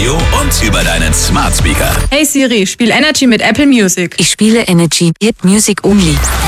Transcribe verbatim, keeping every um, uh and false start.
Radio und über deinen Smart Speaker. Hey Siri, spiel Energy mit Apple Music. Ich spiele Energy, Hit Music Only.